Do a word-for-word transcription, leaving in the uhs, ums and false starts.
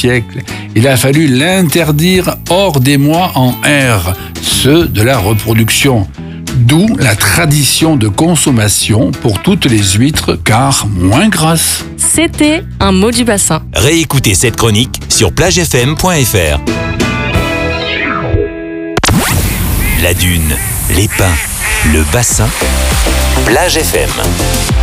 siècle, il a fallu l'interdire hors des mois en R, ceux de la reproduction. D'où la tradition de consommation pour toutes les huîtres, car moins grasses. C'était un mot du bassin. Réécoutez cette chronique sur plage f m point f r. La dune, les pins, le bassin, Plage F M.